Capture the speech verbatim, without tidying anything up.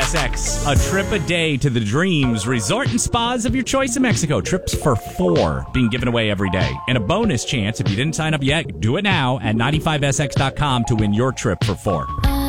S X. A trip a day to the dreams, resort, and spas of your choice in Mexico. Trips for four being given away every day. And a bonus chance, if you didn't sign up yet, do it now at ninety-five S X dot com to win your trip for four.